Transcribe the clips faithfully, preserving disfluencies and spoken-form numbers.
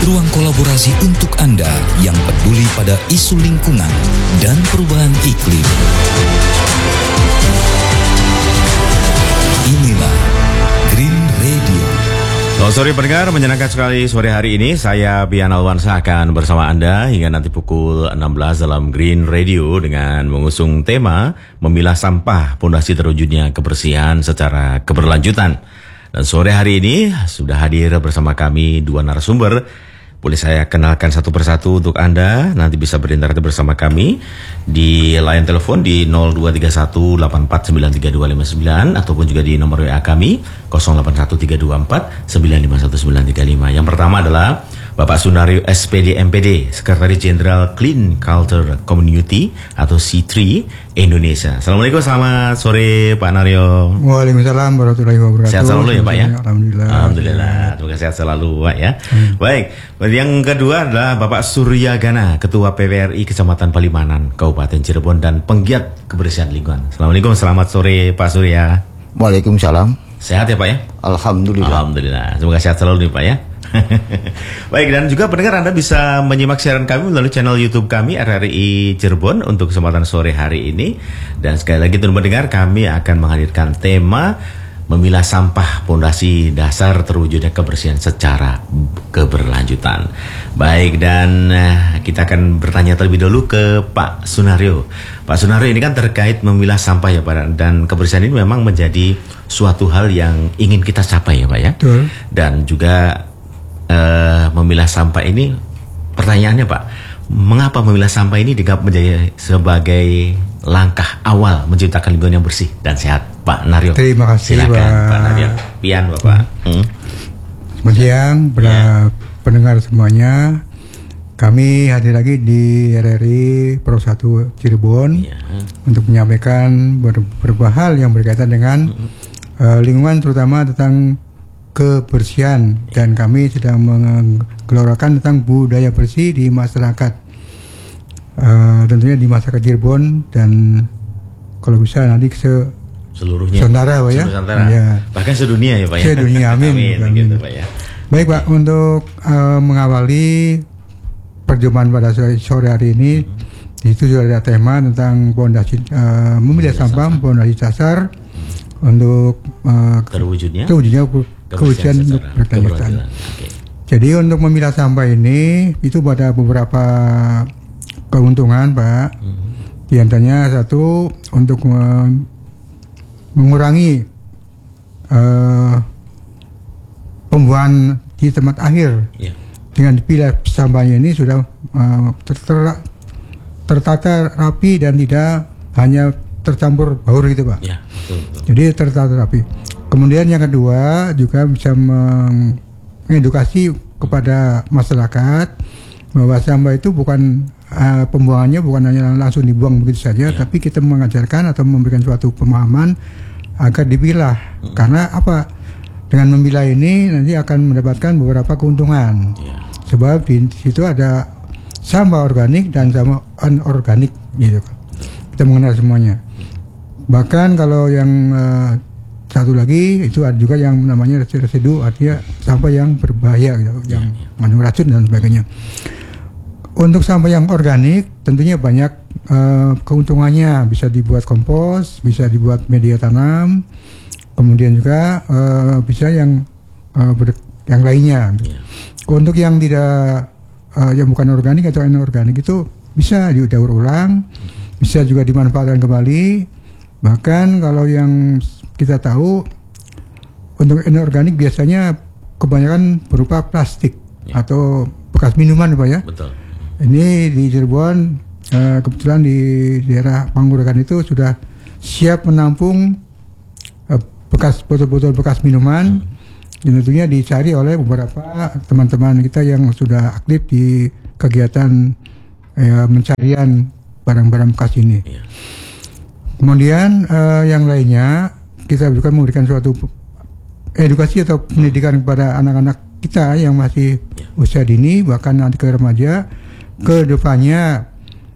ruang kolaborasi untuk Anda yang peduli pada isu lingkungan dan perubahan iklim. Inilah Green Radio. Selamat sore pendengar, menyenangkan sekali sore hari ini. Saya Pian Alwansa akan bersama Anda hingga nanti pukul enam belas dalam Green Radio dengan mengusung tema memilah sampah, pondasi terwujudnya kebersihan secara keberlanjutan. Dan sore hari ini sudah hadir bersama kami dua narasumber. Boleh saya kenalkan satu persatu untuk Anda, nanti bisa berinteraksi bersama kami di line telepon di nol dua tiga satu delapan empat sembilan tiga dua lima sembilan ataupun juga di nomor W A kami nol delapan satu tiga dua empat sembilan lima satu sembilan tiga lima. Yang pertama adalah Bapak Sunario S P D M P D, Sekretaris Jenderal Clean Culture Community atau C tiga Indonesia. Assalamualaikum, selamat sore Pak Naryo. Waalaikumsalam warahmatullahi wabarakatuh. Sehat selalu ya Pak ya? Alhamdulillah. Alhamdulillah, terima kasih, sehat selalu Pak ya. Hmm. Baik, yang kedua adalah Bapak Surya Gana, Ketua P W R I Kecamatan Palimanan, Kabupaten Cirebon dan penggiat kebersihan lingkungan. Assalamualaikum, selamat sore Pak Surya. Waalaikumsalam. Sehat ya Pak ya? Alhamdulillah. Alhamdulillah, semoga sehat selalu nih Pak ya. Baik, dan juga pendengar Anda bisa menyimak siaran kami melalui channel YouTube kami R R I Cirebon untuk kesempatan sore hari ini. Dan sekali lagi teman pendengar, kami akan menghadirkan tema memilah sampah, pondasi dasar terwujudnya kebersihan secara keberlanjutan. Baik, dan uh, kita akan bertanya terlebih dahulu ke Pak Sunario. Pak Sunario, ini kan terkait memilah sampah ya Pak, dan kebersihan ini memang menjadi suatu hal yang ingin kita capai ya Pak ya. Betul. Dan juga Uh, memilah sampah ini, pertanyaannya Pak, mengapa memilah sampah ini dianggap menjadi sebagai langkah awal menciptakan lingkungan yang bersih dan sehat, Pak Naryo? Terima kasih. Silakan Pak, Pak Naryo. Pian Bapak. Hmm. Selamat siang para ya. pendengar semuanya. Kami hadir lagi di R R I Pro satu Cirebon ya. Untuk menyampaikan beberapa hal yang berkaitan dengan hmm. uh, lingkungan, terutama tentang kebersihan, dan kami sedang menggelorakan tentang budaya bersih di masyarakat, uh, tentunya di masyarakat Cirebon dan kalau bisa nanti se seluruhnya Nusantara Pak ya, ya, bahkan sedunia ya Pak ya. Sedunia, amin. Amin, amin. Gitu, Pak, ya. Baik Pak, untuk uh, mengawali perjumpaan pada sore, sore hari ini, hmm. di situ sudah ada tema tentang pondasi uh, memilah sampah, pondasi dasar hmm. untuk uh, terwujudnya terwujudnya kebersihan untuk berkelanjutan. Okay. Jadi untuk memilah sampah ini itu ada beberapa keuntungan Pak. Mm-hmm. Di antaranya satu, untuk me- mengurangi uh, pembuangan di tempat akhir. Yeah. Dengan dipilah sampahnya ini sudah uh, ter- ter- tertata rapi dan tidak hanya tercampur baur gitu Pak. Yeah, betul, betul. Jadi tertata rapi. Kemudian yang kedua juga bisa mengedukasi kepada masyarakat bahwa sampah itu bukan uh, pembuangannya bukan hanya langsung dibuang begitu saja, ya. Tapi kita mengajarkan atau memberikan suatu pemahaman agar dipilah. Hmm. Karena apa? Dengan memilah ini nanti akan mendapatkan beberapa keuntungan. Ya. Sebab di situ ada sampah organik dan sampah anorganik gitu. Kita mengenal semuanya. Bahkan kalau yang uh, satu lagi itu ada juga yang namanya residu, artinya sampah yang berbahaya gitu, ya, yang mengandung racun dan sebagainya. Untuk sampah yang organik tentunya banyak uh, keuntungannya, bisa dibuat kompos, bisa dibuat media tanam, kemudian juga uh, bisa yang uh, ber, yang lainnya. Ya. Untuk yang tidak uh, yang bukan organik atau anorganik itu bisa didaur ulang, bisa juga dimanfaatkan kembali. Bahkan kalau yang kita tahu untuk inorganik biasanya kebanyakan berupa plastik ya. Atau bekas minuman Pak ya. Betul. Ini di Cirebon uh, kebetulan di daerah Pangguragan itu sudah siap menampung uh, bekas botol-botol bekas minuman. Hmm. Yang tentunya dicari oleh beberapa teman-teman kita yang sudah aktif di kegiatan uh, pencarian barang-barang bekas ini. Ya. Kemudian uh, yang lainnya kita juga memberikan suatu edukasi atau pendidikan kepada anak-anak kita yang masih ya. Usia dini, bahkan nanti ke remaja, ke depannya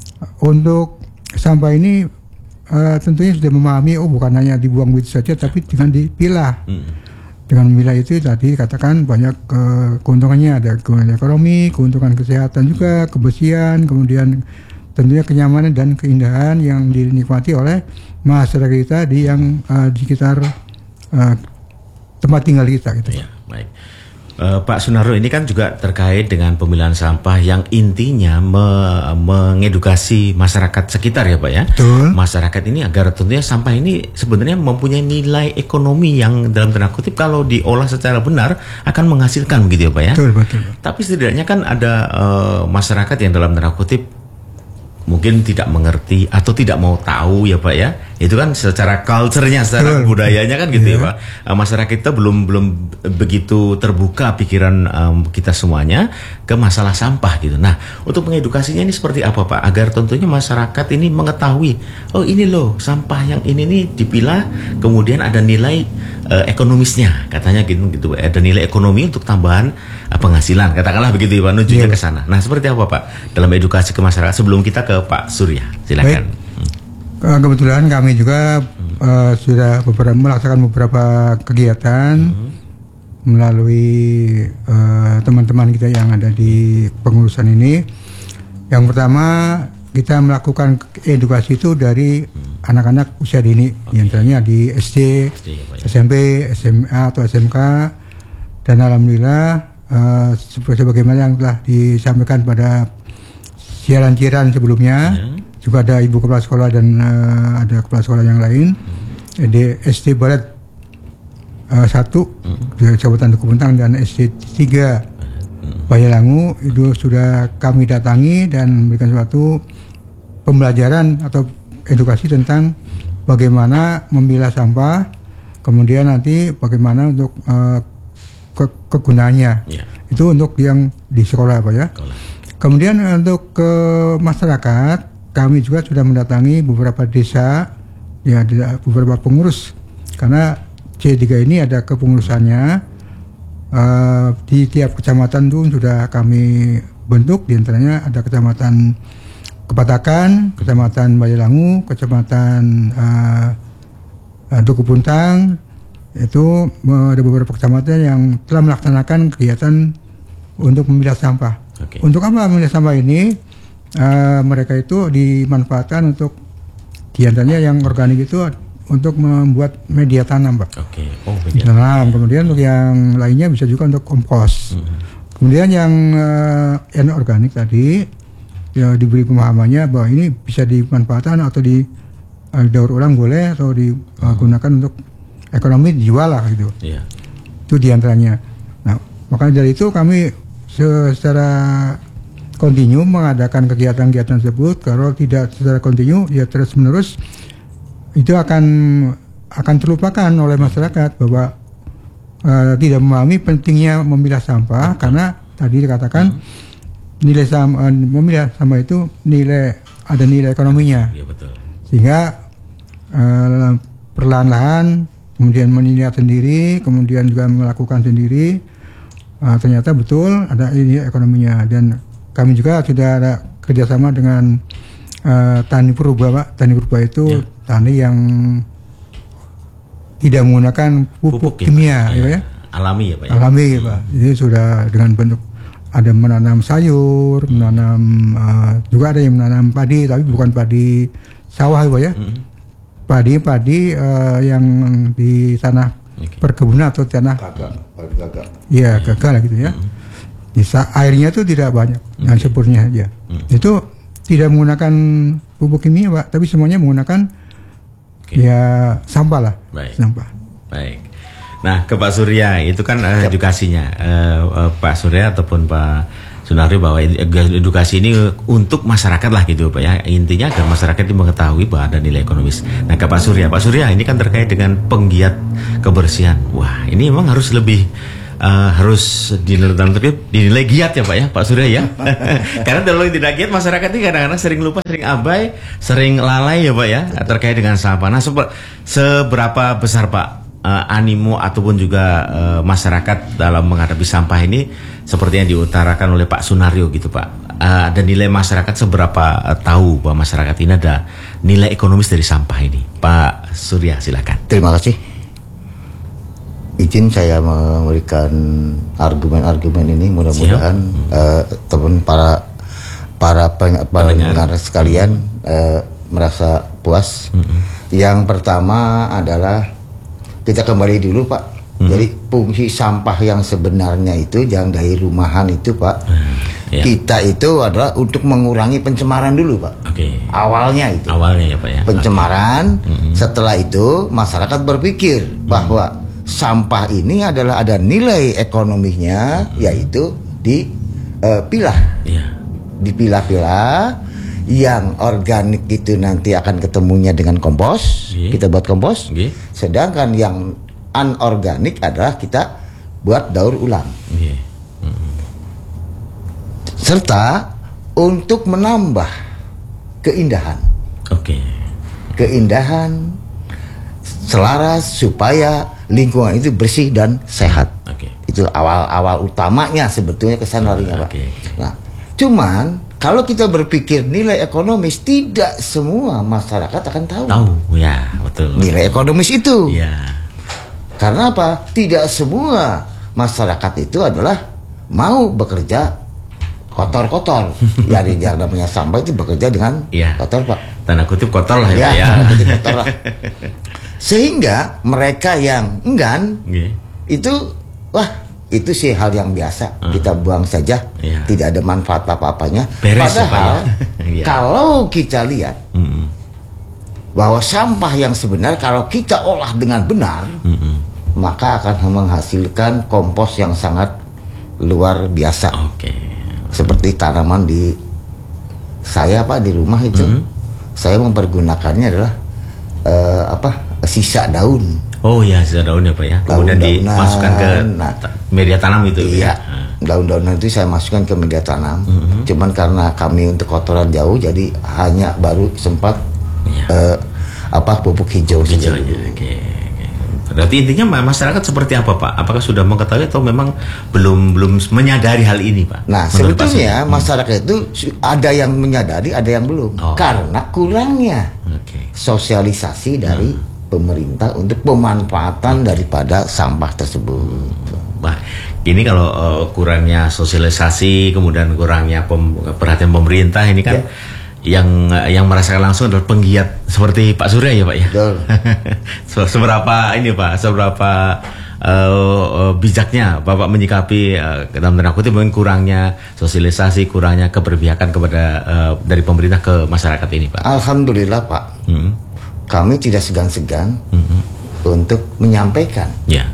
untuk sampah ini uh, tentunya sudah memahami, oh bukan hanya dibuang begitu saja, tapi dengan dipilah. Hmm. dengan memilah itu tadi katakan banyak uh, keuntungannya, ada keuntungan ekonomi, keuntungan kesehatan juga, kebersihan, kemudian tentunya kenyamanan dan keindahan yang dinikmati oleh masyarakat kita di yang uh, di sekitar uh, tempat tinggal kita gitu. Ya, baik. Uh, Pak Sunaryo, ini kan juga terkait dengan pemilahan sampah yang intinya me- mengedukasi masyarakat sekitar ya Pak ya. Betul. Masyarakat ini agar tentunya sampah ini sebenarnya mempunyai nilai ekonomi yang dalam tanda kutip kalau diolah secara benar akan menghasilkan begitu ya Pak ya. Betul, betul. Tapi setidaknya kan ada uh, masyarakat yang dalam tanda kutip mungkin tidak mengerti atau tidak mau tahu ya Pak ya. Itu kan secara culture-nya, secara Betul. budayanya kan gitu Iya. ya Pak. Uh, masyarakat kita belum belum begitu terbuka pikiran um, kita semuanya ke masalah sampah gitu. Nah, untuk mengedukasinya ini seperti apa Pak? Agar tentunya masyarakat ini mengetahui, oh ini loh sampah yang ini nih dipilah, kemudian ada nilai uh, ekonomisnya, katanya gitu gitu. Ada nilai ekonomi untuk tambahan uh, penghasilan, katakanlah begitu ya Pak, menujunya Iya. ke sana. Nah, seperti apa Pak dalam edukasi ke masyarakat sebelum kita ke Pak Surya? Silakan. Baik. Uh, kebetulan kami juga uh, sudah beberapa melaksanakan beberapa kegiatan Hmm. melalui uh, teman-teman kita yang ada di pengurusan ini. Yang pertama kita melakukan edukasi itu dari anak-anak usia dini, diantaranya di S D, S D ya, Pak, ya. S M P, S M A atau S M K, dan alhamdulillah uh, seperti sebagaimana yang telah disampaikan pada siaran-siaran sebelumnya. Ya. Juga ada ibu kepala sekolah dan uh, ada kepala sekolah yang lain hmm. di S D Barat uh, satu hmm. di Kabupaten Duku Puntang dan S D tiga hmm. Bayalangu itu sudah kami datangi dan memberikan suatu pembelajaran atau edukasi tentang bagaimana memilah sampah, kemudian nanti bagaimana untuk uh, ke kegunaannya. Ya. Itu untuk yang di sekolah Pak ya. Sekolah. Kemudian untuk ke masyarakat, kami juga sudah mendatangi beberapa desa, ya beberapa pengurus, karena C tiga ini ada kepengurusannya. Uh, di tiap kecamatan itu sudah kami bentuk, diantaranya ada kecamatan Kepatakan, kecamatan Bayalangu, kecamatan uh, uh, Duku Puntang. Itu uh, ada beberapa kecamatan yang telah melaksanakan kegiatan untuk memilah sampah. Okay. Untuk apa memilah sampah ini? Uh, mereka itu dimanfaatkan untuk diantaranya yang organik itu untuk membuat media tanam Pak. Oke. Oh, media Tanam. Kemudian untuk yang lainnya bisa juga untuk kompos. Hmm. Kemudian yang uh, yang organik tadi ya diberi pemahamannya bahwa ini bisa dimanfaatkan atau di uh, daur ulang boleh atau digunakan uh, untuk ekonomi dijual lah gitu. Iya. Itu diantaranya. Nah makanya dari itu kami secara kontinu mengadakan kegiatan-kegiatan tersebut. Kalau tidak secara kontinu ya terus menerus itu akan akan terlupakan oleh masyarakat bahwa uh, tidak memahami pentingnya memilah sampah. Betul. Karena tadi dikatakan hmm. nilai sampah, uh, memilah sampah itu nilai ada nilai ekonominya. Iya betul. Sehingga uh, perlahan-lahan kemudian menilai sendiri, kemudian juga melakukan sendiri, uh, ternyata betul ada nilai ekonominya. Dan kami juga sudah ada kerjasama dengan uh, Tani Purba, Pak. Tani Purba itu ya. Tani yang tidak menggunakan pupuk, pupuk kimia, ya, ya. Alami ya Pak. Ya? Alami ya Pak. Jadi sudah dengan bentuk ada menanam sayur, menanam uh, juga ada yang menanam padi, tapi bukan padi sawah ya Pak ya. Hmm. Padi-padi uh, yang di tanah okay. perkebunan atau tanah gagak, padi gagak. Iya, gagak lah gitu ya. Hmm. Bisa airnya itu tidak banyak, okay. yang sepurnya aja. Hmm. Itu tidak menggunakan pupuk kimia Pak, tapi semuanya menggunakan okay. ya sampah lah. Baik. Sampah. Baik. Nah ke Pak Surya itu kan uh, edukasinya uh, uh, Pak Surya ataupun Pak Sunaryo bahwa edukasi ini untuk masyarakat lah gitu Pak ya. Intinya agar masyarakat ini mengetahui bahwa ada nilai ekonomis. Nah ke Pak Surya, Pak Surya ini kan terkait dengan penggiat kebersihan. Wah ini memang harus lebih Uh, harus dinilai, dinilai giat ya Pak ya, Pak Surya ya. Karena kalau tidak giat masyarakat ini kadang-kadang sering lupa, sering abai, sering lalai ya Pak ya terkait dengan sampah. Nah seber, seberapa besar Pak uh, animo ataupun juga uh, masyarakat dalam menghadapi sampah ini seperti yang diutarakan oleh Pak Sunaryo gitu Pak. Uh, ada nilai masyarakat seberapa uh, tahu bahwa masyarakat ini ada nilai ekonomis dari sampah ini. Pak Surya silakan. Terima kasih. izin saya memberikan argumen-argumen ini, mudah-mudahan uh, teman para para peng- pendengar sekalian uh, merasa puas. Mm-hmm. Yang pertama adalah kita kembali dulu Pak. Mm-hmm. Jadi fungsi sampah yang sebenarnya itu yang dari rumahan itu Pak, mm, yeah. kita itu adalah untuk mengurangi pencemaran dulu Pak. Okay. Awalnya itu. Awalnya ya Pak ya. Pencemaran. Okay. Mm-hmm. Setelah itu masyarakat berpikir mm-hmm. bahwa sampah ini adalah ada nilai ekonominya, mm-hmm. yaitu dipilah, uh, yeah. dipilah-pilah. Yang organik itu nanti akan ketemunya dengan kompos, yeah. kita buat kompos. Yeah. Sedangkan yang anorganik adalah kita buat daur ulang. Yeah. Mm-hmm. Serta untuk menambah keindahan. Oke. Okay. Keindahan selaras supaya lingkungan itu bersih dan sehat. Okay. Itu awal-awal utamanya sebetulnya kesan larinya Pak. Okay. Nah, cuman kalau kita berpikir nilai ekonomis, tidak semua masyarakat akan tahu. Tahu, ya betul. Nilai ekonomis itu. Ya. Karena apa? Tidak semua masyarakat itu adalah mau bekerja kotor-kotor. Ya, yang namanya sampah itu bekerja dengan ya. kotor Pak. Tanda kutip kotor lah ya. Ya, tanda kutip kotor lah. Sehingga mereka yang enggan yeah. itu, wah. Itu sih hal yang biasa, hmm. kita buang saja, ya. Tidak ada manfaat apa-apanya. Beres, padahal ya. Kalau kita lihat hmm. bahwa sampah yang sebenarnya kalau kita olah dengan benar, hmm. maka akan menghasilkan kompos yang sangat luar biasa. Okay. Seperti tanaman di saya Pak di rumah itu, hmm. saya mempergunakannya adalah uh, apa sisa daun. Oh ya, sisa daun ya Pak ya. Kemudian dimasukkan ke nah, media tanam itu. Iya, ya? Daun-daunan itu saya masukkan ke media tanam. Mm-hmm. Cuman karena kami untuk kotoran jauh, jadi hanya baru sempat ya. uh, apa pupuk hijau saja. Oke. Okay. Berarti intinya masyarakat seperti apa Pak? Apakah sudah mengetahui atau memang belum belum menyadari hal ini Pak? Nah, sebetulnya masyarakat itu ada yang menyadari, ada yang belum. Oh. Karena kurangnya okay. sosialisasi dari hmm. pemerintah untuk pemanfaatan daripada sampah tersebut. Nah, ini kalau uh, kurangnya sosialisasi, kemudian kurangnya pem, perhatian pemerintah ini kan ya. yang yang merasakan langsung adalah penggiat seperti Pak Surya ya Pak ya. Betul. Seberapa ini Pak, seberapa uh, uh, bijaknya Bapak menyikapi uh, dalam tanda kutip mungkin kurangnya sosialisasi, kurangnya keberpihakan kepada uh, dari pemerintah ke masyarakat ini Pak. Alhamdulillah Pak. Hmm. Kami tidak segan-segan mm-hmm. untuk menyampaikan yeah.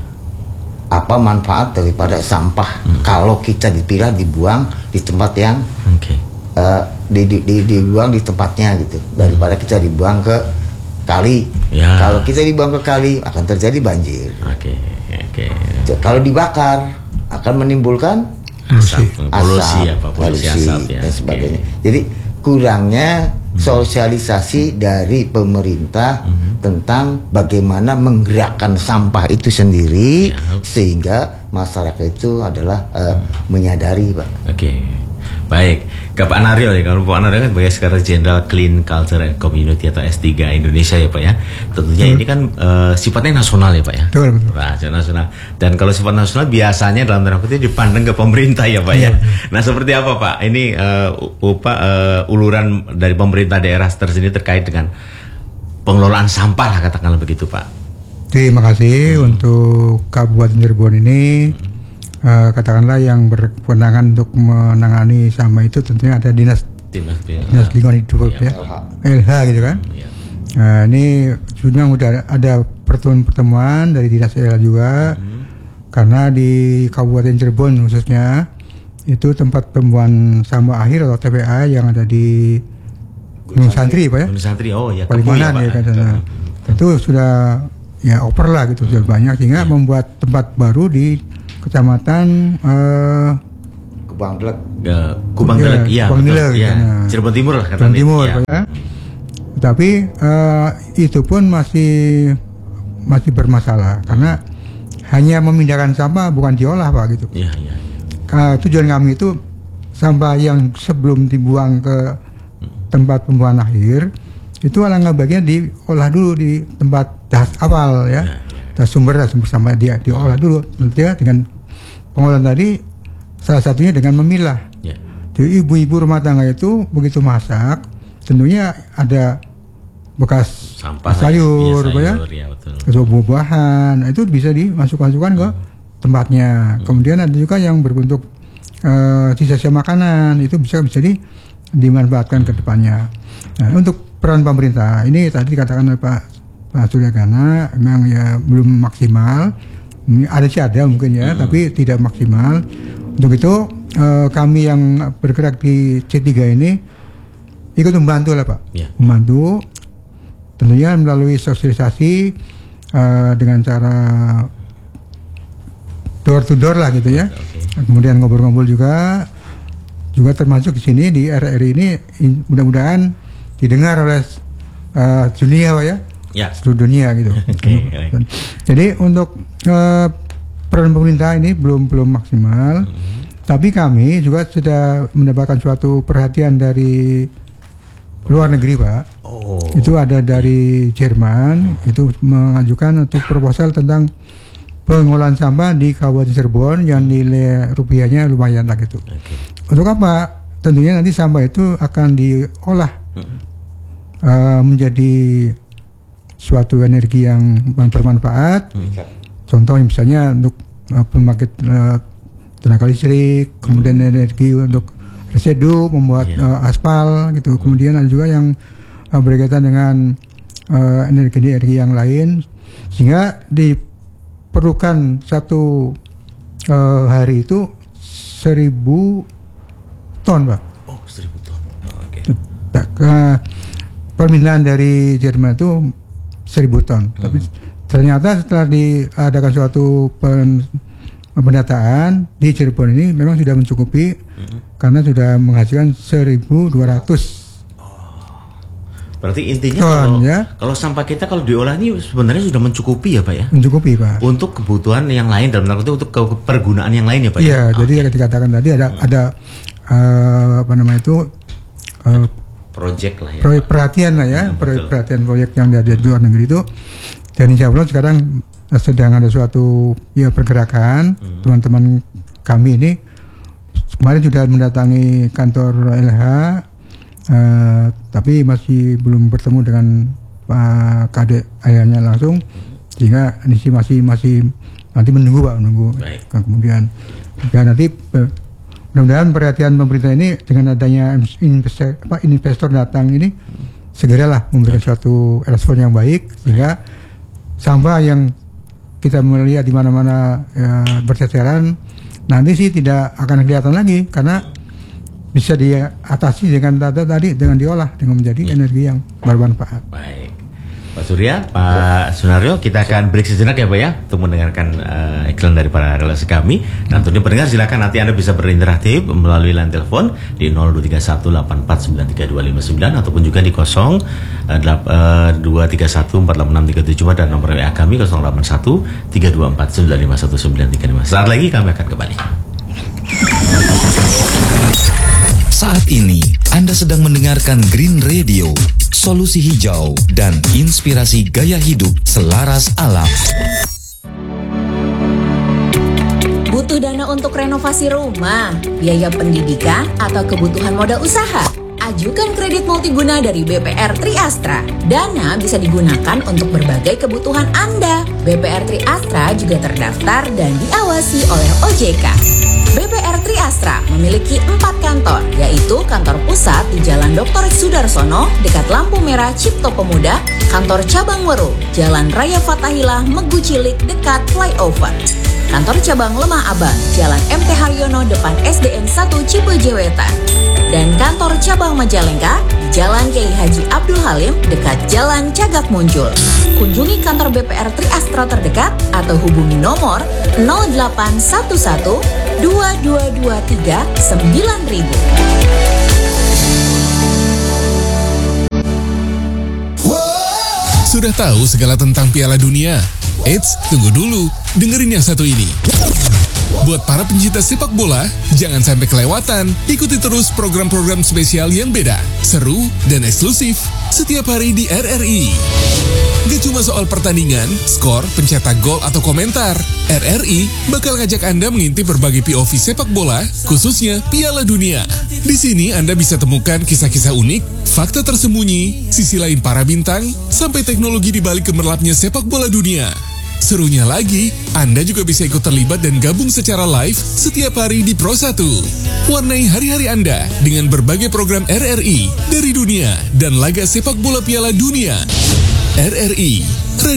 apa manfaat daripada sampah mm. kalau kita dipilah dibuang di tempat yang okay. uh, di, di, di, dibuang di tempatnya gitu daripada mm. kita dibuang ke kali. Yeah. Kalau kita dibuang ke kali akan terjadi banjir. Okay. Okay. Kalau dibakar akan menimbulkan asap, asap, polusi, apa, polusi asap ya. dan sebagainya. Okay. Jadi kurangnya sosialisasi dari pemerintah mm-hmm. tentang bagaimana menggerakkan sampah itu sendiri ya. Sehingga masyarakat itu adalah uh, mm. menyadari Pak. Oke, okay. Baik. Ke Pak Naryo ya, kalau Pak Naryo kan sebagai Sekretaris Jenderal Clean Culture and Community atau S tiga Indonesia ya Pak ya. Tentunya hmm. ini kan uh, sifatnya nasional ya Pak ya. Betul, betul. Nah, nasional. Dan kalau sifat nasional biasanya dalam tanda kutip dipandang ke pemerintah ya Pak ya. ya. Nah, seperti apa Pak? Ini uh, upah uh, uluran dari pemerintah daerah tersendiri terkait dengan pengelolaan sampah lah katakanlah begitu Pak. Terima kasih hmm. untuk Kabupaten Cirebon ini. Hmm. Uh, katakanlah yang berkewenangan untuk menangani sampah itu tentunya ada dinas dinas, dinas lingkungan hidup ya, ya. L H gitu kan. Ya. Nah, ini sudah sudah ada pertemuan-pertemuan dari dinas L H juga hmm. karena di Kabupaten Cirebon khususnya itu tempat pembuangan sampah akhir atau T P A yang ada di Gunung Santri Pak ya. Gunung Santri oh ya. Palimanan ya, ya kan sana. Itu sudah ya oper lah gitu sudah banyak sehingga ya. membuat tempat baru di Kecamatan uh, Kubang Delek. Ya, Kubang Delek, iya. Kubang Delek, ya. Ya. Cirebon Timur lah katanya. Cirebon Timur, ya. Ya. Tapi uh, itu pun masih masih bermasalah karena hanya memindahkan sampah bukan diolah Pak gitu. Iya, iya. Uh, tujuan kami itu sampah yang sebelum dibuang ke tempat pembuangan akhir itu alangkah bagian diolah dulu di tempat das awal ya. Ya. sumber sumber sampah dia diolah dulu. Tentunya dengan pengolahan tadi salah satunya dengan memilah. Yeah. Jadi ibu-ibu rumah tangga itu begitu masak, tentunya ada bekas sampah sayur, ya, sayur ya, betul. buah-buahan, itu bisa dimasuk-masukkan ke tempatnya. Hmm. Kemudian ada juga yang berbentuk uh, sisa-sisa makanan, itu bisa bisa di, dimanfaatkan ke depannya. Nah, untuk peran pemerintah ini tadi dikatakan oleh Pak Pak Suryagana memang ya belum maksimal. Ada sih ada mungkin ya, hmm. tapi tidak maksimal. Untuk itu uh, kami yang bergerak di C tiga ini ikut membantu lah Pak, yeah. membantu. Tentunya melalui sosialisasi uh, dengan cara door to door lah gitu ya. Okay. Kemudian ngobrol-ngobrol juga, juga termasuk di sini di R R I ini in, mudah-mudahan didengar oleh uh, dunia Pak ya, yeah. seluruh dunia gitu. Okay. Jadi untuk uh, peran pemerintah ini belum belum maksimal, mm-hmm. tapi kami juga sudah mendapatkan suatu perhatian dari luar negeri Pak. Oh. Itu ada dari Jerman, itu mengajukan untuk proposal tentang pengolahan sampah di Kabupaten Cirebon yang nilai rupiahnya lumayan lah gitu. Okay. Untuk apa? Tentunya nanti sampah itu akan diolah hmm. uh, menjadi suatu energi yang bermanfaat. Hmm. Contoh misalnya untuk uh, pembangkit uh, tenaga listrik, hmm. kemudian energi untuk residu membuat yeah. uh, aspal gitu. Hmm. Kemudian ada juga yang uh, berkaitan dengan uh, energi-energi yang lain, sehingga diperlukan satu uh, hari itu seribu ton Pak. Oh seribu ton. Oh, Oke. Okay. Uh, permintaan dari Jerman itu seribu ton. Hmm. Tapi ternyata setelah diadakan suatu pen pendataan di Cirebon ini memang sudah mencukupi, mm-hmm. karena sudah menghasilkan seribu dua ratus. Oh. Berarti intinya ton, kalau, ya? kalau sampah kita kalau diolah ini sebenarnya sudah mencukupi ya Pak ya? Mencukupi Pak. Untuk kebutuhan yang lain dalam arti untuk ke pergunaan yang lain ya Pak? Iya, ya? jadi yang dikatakan tadi ada hmm. ada uh, apa namanya itu uh, proyek lah ya. Proyek perhatian lah ya, hmm, proyek perhatian proyek yang ada di luar negeri itu. Dan insya Allah sekarang sedang ada suatu ya pergerakan, hmm. teman-teman kami ini kemarin sudah mendatangi kantor L H, uh, tapi masih belum bertemu dengan Pak Kadek ayahnya langsung, sehingga ini masih masih nanti menunggu Pak, menunggu. Baik. Kemudian dan nanti uh, mudah-mudahan perhatian pemerintah ini dengan adanya investor, apa, investor datang ini segeralah memberikan suatu respon yang baik, sehingga sampah yang kita melihat di mana-mana ya, berceceran, nanti sih tidak akan kelihatan lagi karena bisa diatasi dengan tata tadi dengan diolah dengan menjadi energi yang bermanfaat. Baik, Pak Surya, Pak Sunario, kita akan break sejenak ya Pak ya untuk mendengarkan uh, iklan dari para relasi kami. Dan untuk pendengar silakan nanti Anda bisa berinteraktif melalui line telepon di nol dua tiga satu delapan empat sembilan tiga dua lima sembilan ataupun juga di nol dua tiga satu empat delapan enam tiga tujuh dan nomor W A kami nol delapan satu tiga dua empat sembilan lima satu sembilan tiga lima. Saat lagi kami akan kembali. Saat ini Anda sedang mendengarkan Green Radio, solusi hijau dan inspirasi gaya hidup selaras alam. Butuh dana untuk renovasi rumah, biaya pendidikan, atau kebutuhan modal usaha? Ajukan kredit multiguna dari B P R Triastra. Dana bisa digunakan untuk berbagai kebutuhan Anda. B P R Triastra juga terdaftar dan diawasi oleh O J K. B P R Triastra memiliki empat kantor, yaitu kantor pusat di Jalan Doktor Sudarsono, dekat lampu merah Cipto Pemuda, kantor cabang Weru, Jalan Raya Fathahilah, Megu Cilik, dekat flyover. Kantor cabang Lemah Abang, Jalan M T Haryono, depan S D N satu Cipeuje Wetan. Dan kantor cabang Majalengka di Jalan Kiai Haji Abdul Halim, dekat Jalan Cagak Muncul. Kunjungi kantor B P R Triastra terdekat atau hubungi nomor nol delapan satu satu dua dua dua tiga sembilan ribu. Sudah tahu segala tentang Piala Dunia? Eits, tunggu dulu, dengerin yang satu ini. Buat para pencinta sepak bola, jangan sampai kelewatan. Ikuti terus program-program spesial yang beda, seru, dan eksklusif setiap hari di R R I. Gak cuma soal pertandingan, skor, pencetak gol, atau komentar. R R I bakal ngajak Anda mengintip berbagai P O V sepak bola, khususnya Piala Dunia. Di sini Anda bisa temukan kisah-kisah unik, fakta tersembunyi, sisi lain para bintang, sampai teknologi di balik gemerlapnya sepak bola dunia. Serunya lagi, Anda juga bisa ikut terlibat dan gabung secara live setiap hari di Pro satu. Warnai hari-hari Anda dengan berbagai program R R I dari dunia dan laga sepak bola Piala Dunia. R R I,